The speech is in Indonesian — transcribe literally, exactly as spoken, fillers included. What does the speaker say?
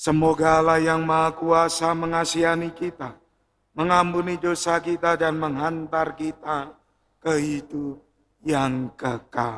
Semoga Allah yang Maha Kuasa mengasihani kita, mengampuni dosa kita dan menghantar kita ke hidup yang kekal.